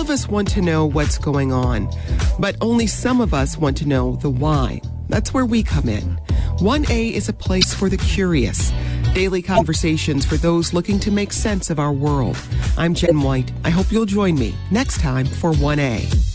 of us want to know what's going on, but only some of us want to know the why. That's where we come in. 1A is a place for the curious. Daily conversations for those looking to make sense of our world. I'm Jen White. I hope you'll join me next time for 1A.